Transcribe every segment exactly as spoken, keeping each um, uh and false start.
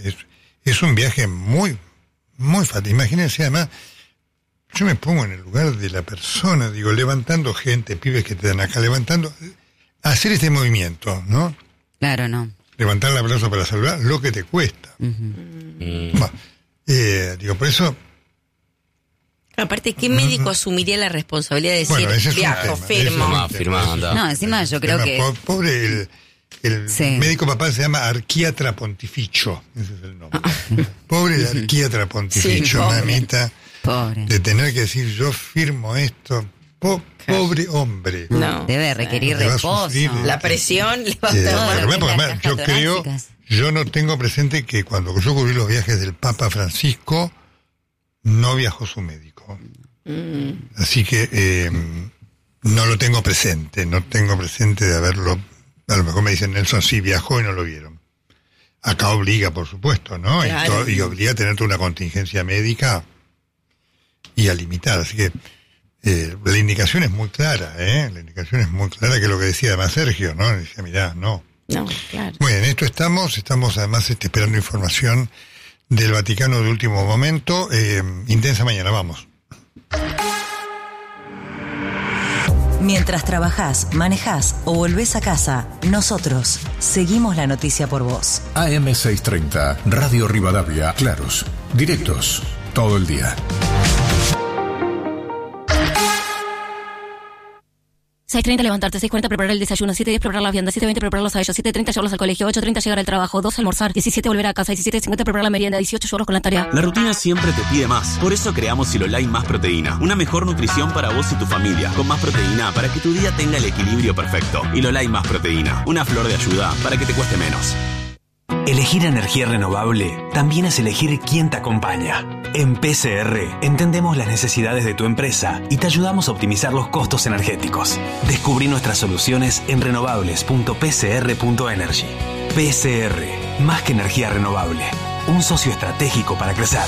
es, es un viaje muy, muy fácil. Imagínense, además, yo me pongo en el lugar de la persona, digo, levantando gente, pibes que te dan acá, levantando, hacer este movimiento, ¿no? Claro, no. Levantar el brazo para saludar, lo que te cuesta. Uh-huh. Mm. Bueno, eh, digo, por eso... Aparte, ¿qué médico asumiría la responsabilidad de decir, bueno, ese es viajo, tema, firmo? No, firma, no, encima yo creo que... Pobre, el, el sí. médico papá se llama arquiatra pontificio, ese es el nombre. Pobre el arquiatra pontificio, sí, mamita, pobre. De tener que decir, yo firmo esto... Po, pobre hombre. No. Debe requerir reposo. La presión le va a estar. Eh, yo creo, yo no tengo presente que cuando yo cubrí los viajes del Papa Francisco, no viajó su médico. Mm. Así que eh, no lo tengo presente, no tengo presente de haberlo. A lo mejor me dicen, Nelson sí viajó y no lo vieron. Acá obliga, por supuesto, ¿no? Claro. Y, todo, y obliga a tener toda una contingencia médica y a limitar. Así que Eh, la indicación es muy clara, ¿eh? La indicación es muy clara, que es lo que decía además Sergio, ¿no? Decía, mirá, no. No, claro. Bueno, en esto estamos, estamos además este, esperando información del Vaticano de último momento. Eh, intensa mañana, vamos. Mientras trabajás, manejás o volvés a casa, nosotros seguimos la noticia por vos. A M seiscientos treinta, Radio Rivadavia, claros, directos, todo el día. seis treinta levantarte, seis cuarenta preparar el desayuno, siete diez preparar la vianda, siete veinte prepararlos a ellos, siete treinta llevarlos al colegio, ocho treinta llegar al trabajo, dos almorzar, diecisiete volver a casa, diecisiete cincuenta preparar la merienda, dieciocho llevarlos con la tarea. La rutina siempre te pide más. Por eso creamos Silolai Más Proteína. Una mejor nutrición para vos y tu familia. Con más proteína para que tu día tenga el equilibrio perfecto. Silolai Más Proteína. Una flor de ayuda para que te cueste menos. Elegir energía renovable también es elegir quién te acompaña. En P C R entendemos las necesidades de tu empresa y te ayudamos a optimizar los costos energéticos. Descubrí nuestras soluciones en renovables punto p c r punto energy. P C R, más que energía renovable, un socio estratégico para crecer.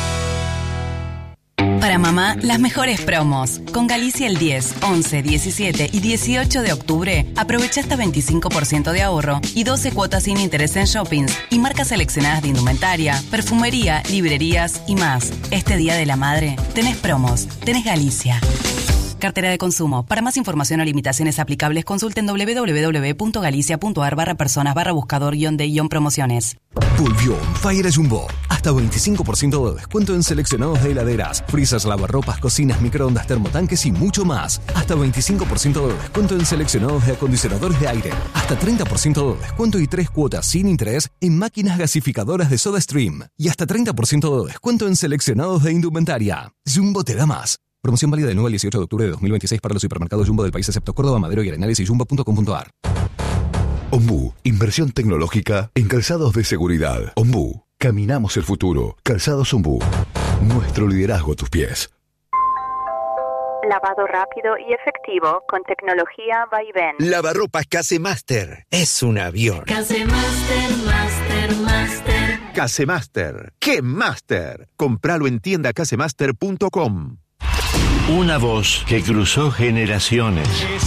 Para mamá, las mejores promos. Con Galicia el diez, once, diecisiete y dieciocho de octubre, aprovecha hasta veinticinco por ciento de ahorro y doce cuotas sin interés en shoppings y marcas seleccionadas de indumentaria, perfumería, librerías y más. Este Día de la Madre, tenés promos, tenés Galicia. Cartera de consumo. Para más información o limitaciones aplicables, consulten doble u doble u doble u punto galicia punto a r barra personas barra buscador guión de guión promociones. Volvió on fire Jumbo. Hasta veinticinco por ciento de descuento en seleccionados de heladeras, freezers, lavarropas, cocinas, microondas, termotanques y mucho más. Hasta veinticinco por ciento de descuento en seleccionados de acondicionadores de aire. Hasta treinta por ciento de descuento y tres cuotas sin interés en máquinas gasificadoras de SodaStream. Y hasta treinta por ciento de descuento en seleccionados de indumentaria. Jumbo te da más. Promoción válida del nueve al dieciocho de octubre de dos mil veintiséis para los supermercados Jumbo del país excepto Córdoba, Madero y Arenales y jumbo punto com punto a r. Ombú, inversión tecnológica en calzados de seguridad. Ombú, caminamos el futuro. Calzados Ombú, nuestro liderazgo a tus pies. Lavado rápido y efectivo con tecnología Vaivén. Lavarropas Casemaster es un avión. Casemaster, Master, Master. Casemaster, ¡qué Master! Compralo en tienda casemaster punto com. Una voz que cruzó generaciones.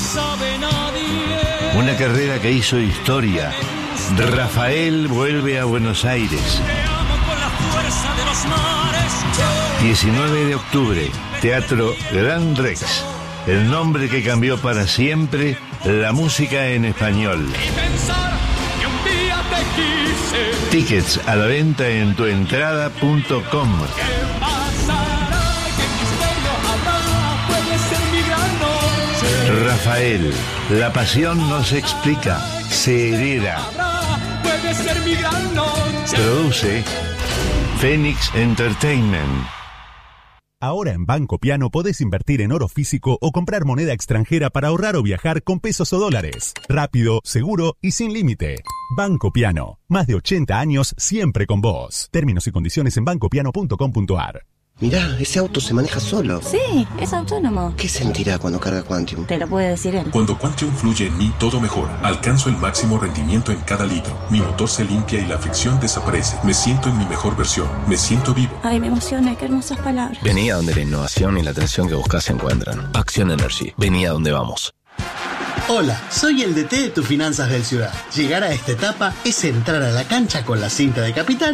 Una carrera que hizo historia. Rafael vuelve a Buenos Aires. diecinueve de octubre, Teatro Gran Rex. El nombre que cambió para siempre la música en español. Tickets a la venta en tuentrada punto com. Rafael, la pasión no se explica, se hereda. Produce Phoenix Entertainment. Ahora en Banco Piano podés invertir en oro físico o comprar moneda extranjera para ahorrar o viajar con pesos o dólares. Rápido, seguro y sin límite. Banco Piano, más de ochenta años siempre con vos. Términos y condiciones en banco piano punto com punto a r. Mirá, ese auto se maneja solo. Sí, es autónomo. ¿Qué sentirá cuando carga Quantium? Te lo puede decir él. Cuando Quantium fluye en mí, todo mejora. Alcanzo el máximo rendimiento en cada litro. Mi motor se limpia y la fricción desaparece. Me siento en mi mejor versión. Me siento vivo. Ay, me emociona, qué hermosas palabras. Vení a donde la innovación y la atención que buscas se encuentran. Action Energy. Vení a donde vamos. Hola, soy el D T de tus finanzas del Ciudad. Llegar a esta etapa es entrar a la cancha con la cinta de capitán